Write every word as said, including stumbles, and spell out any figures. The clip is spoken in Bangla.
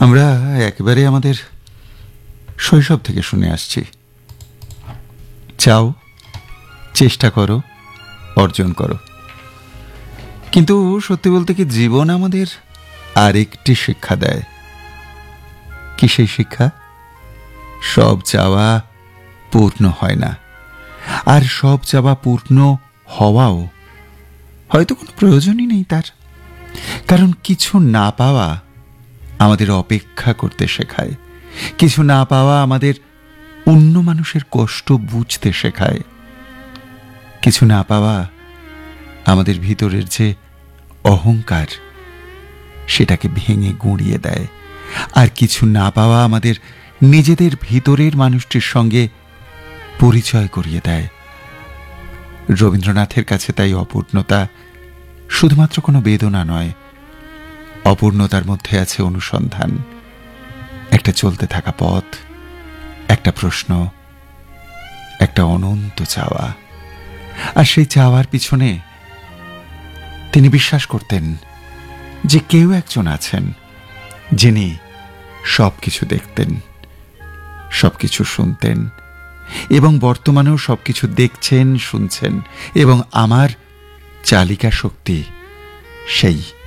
আমরা একেবারে আমাদের শৈশব থেকে শুনে আসছি, চাও, চেষ্টা করো, অর্জন করো। কিন্তু সত্যি বলতে কি জীবন আমাদের আরেকটি শিক্ষা দেয়। কি সেই শিক্ষা? সব চাওয়া পূর্ণ হয় না, আর সব চাওয়া পূর্ণ হওয়াও হয়তো কোনো প্রয়োজনই নেই তার। কারণ কিছু না পাওয়া আমাদের অপেক্ষা করতে শেখায়, কিছু না পাওয়া আমাদের অন্য মানুষের কষ্ট বুঝতে শেখায়, কিছু না পাওয়া আমাদের ভিতরের যে অহংকার সেটাকে ভেঙে গুঁড়িয়ে দেয়, আর কিছু না পাওয়া আমাদের নিজেদের ভিতরের মানুষটির সঙ্গে পরিচয় করিয়ে দেয়। রবীন্দ্রনাথের কাছে তাই অপূর্ণতা শুধুমাত্র কোনো বেদনা নয়, অপূর্ণতার মধ্যে আছে অনুসন্ধান, একটা চলতে থাকা পথ, একটা প্রশ্ন, একটা অনন্ত চাওয়া। আর সেই চাওয়ার পিছনে তিনি বিশ্বাস করতেন যে কেউ একজন আছেন যিনি সবকিছু দেখতেন, সবকিছু শুনতেন, এবং বর্তমানেও সবকিছু দেখছেন, শুনছেন, এবং আমার চালিকা শক্তি সেই